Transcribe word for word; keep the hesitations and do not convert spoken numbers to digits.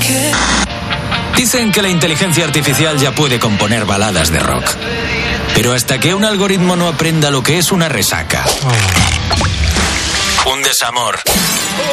Dicen que la inteligencia artificial ya puede componer baladas de rock. Pero hasta que un algoritmo no aprenda lo que es una resaca, un desamor